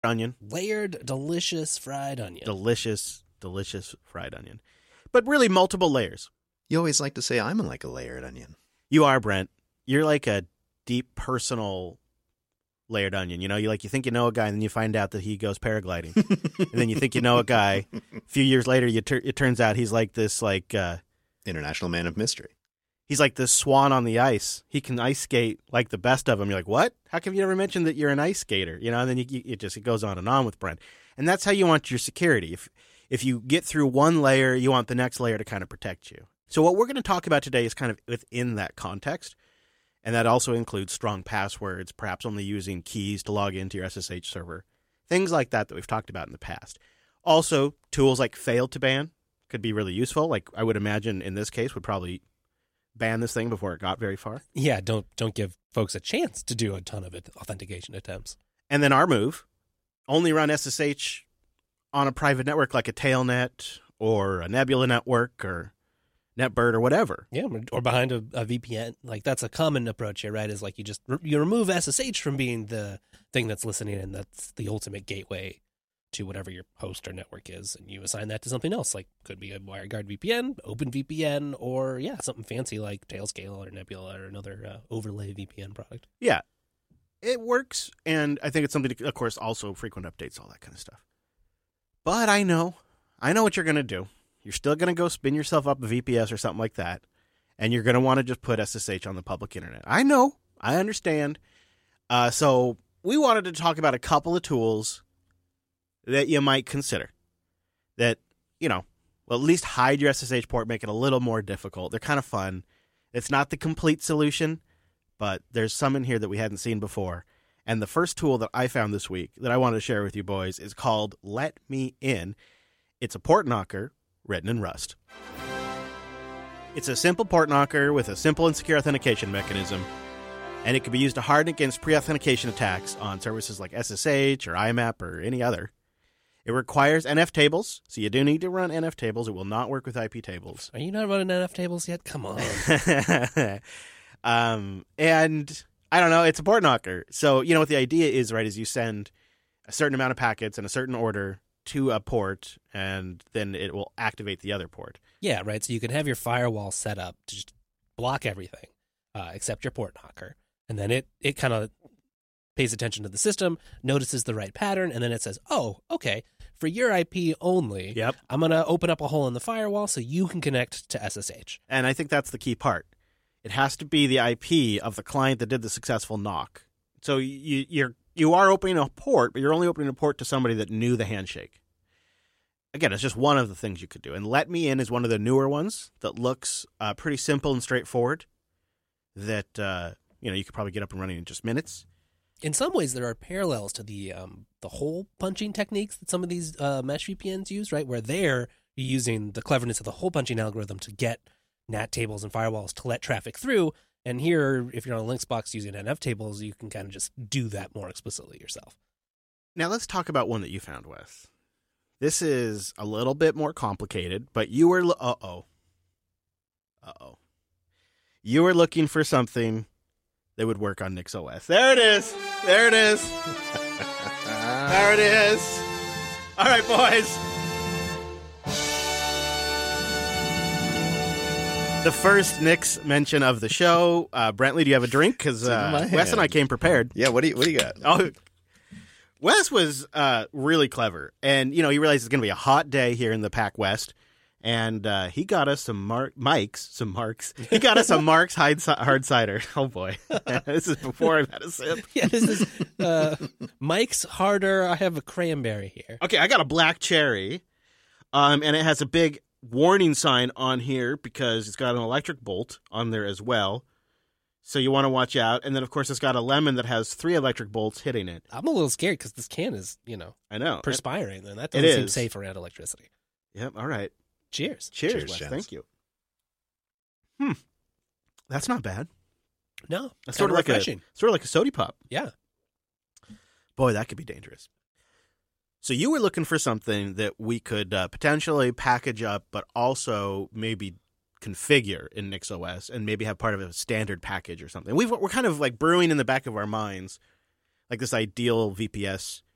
onion. Layered, delicious fried onion. Delicious fried onion. But really multiple layers. You always like to say I'm like a layered onion. You are, Brent. You're like a deep, personal layered onion. You know, you think you know a guy, and then you find out that he goes paragliding. And then you think you know a guy. A few years later, it turns out he's like this, International man of mystery. he's like this swan on the ice. He can ice skate like the best of them. You're like, what? How come you never mentioned that you're an ice skater? You know, and then it goes on and on with Brent. And that's how you want your security. If you get through one layer, you want the next layer to kind of protect you. So what we're going to talk about today is kind of within that context. And that also includes strong passwords, perhaps only using keys to log into your SSH server, things like that we've talked about in the past. Also, tools like fail2ban could be really useful. Like I would imagine in this case would probably ban this thing before it got very far. Yeah, don't give folks a chance to do a ton of authentication attempts. And then our move, only run SSH on a private network like a Tailnet or a Nebula network or NetBird or whatever. Yeah, or behind a VPN. Like that's a common approach here, right? Is like you remove SSH from being the thing that's listening, and that's the ultimate gateway to whatever your host or network is, and you assign that to something else. Like could be a WireGuard VPN, OpenVPN, or something fancy like Tailscale or Nebula or another overlay VPN product. Yeah, it works, and I think it's something to, of course, also frequent updates, all that kind of stuff. But I know what you're going to do. You're still going to go spin yourself up a VPS or something like that, and you're going to want to just put SSH on the public internet. I know. I understand. So we wanted to talk about a couple of tools that you might consider that, well, at least hide your SSH port, make it a little more difficult. They're kind of fun. It's not the complete solution, but there's some in here that we hadn't seen before. And the first tool that I found this week that I wanted to share with you boys is called Let Me In. It's a port knocker written in Rust. It's a simple port knocker with a simple and secure authentication mechanism, and it can be used to harden against pre-authentication attacks on services like SSH or IMAP or any other. It requires NF tables, so you do need to run NF tables. It will not work with IP tables. Are you not running NF tables yet? Come on. And I don't know, it's a port knocker. So, what the idea is, right, is you send a certain amount of packets in a certain order to a port, and then it will activate the other port. Yeah, right. So you can have your firewall set up to just block everything except your port knocker. And then it kind of pays attention to the system, notices the right pattern, and then it says, oh, okay, for your IP only, Yep. I'm going to open up a hole in the firewall so you can connect to SSH. And I think that's the key part. It has to be the IP of the client that did the successful knock. So you are opening a port, but you're only opening a port to somebody that knew the handshake. Again, it's just one of the things you could do. And Let Me In is one of the newer ones that looks pretty simple and straightforward that, you could probably get up and running in just minutes. In some ways, there are parallels to the hole punching techniques that some of these mesh VPNs use, right? Where they're using the cleverness of the hole punching algorithm to get NAT tables and firewalls to let traffic through. And here, if you're on a Linux box using NF tables, you can kind of just do that more explicitly yourself. Now let's talk about one that you found, Wes. This is a little bit more complicated, but you were you were looking for something that would work on NixOS. There it is. There it is. There it is. All right, boys. The first Nix mention of the show. Brentley, do you have a drink? Because Wes and I came prepared. Yeah, what do you got? Oh, Wes was really clever. And, he realized it's going to be a hot day here in the Pac West. And he got us some Marks. He got us a Mark's hard cider. Oh, boy. This is before I've had a sip. Yeah, this is Mike's Harder. I have a cranberry here. Okay, I got a black cherry. And it has a big warning sign on here because it's got an electric bolt on there as well. So you want to watch out. And then, of course, it's got a lemon that has 3 electric bolts hitting it. I'm a little scared because this can is, I know. perspiring. And that doesn't seem safe around electricity. Yep, all right. Cheers. Cheers, Wes. Thank you. That's not bad. No, it's sort of refreshing. Sort of like a soda pop. Yeah. Boy, that could be dangerous. So you were looking for something that we could potentially package up, but also maybe configure in NixOS and maybe have part of a standard package or something. We're kind of like brewing in the back of our minds like this ideal VPS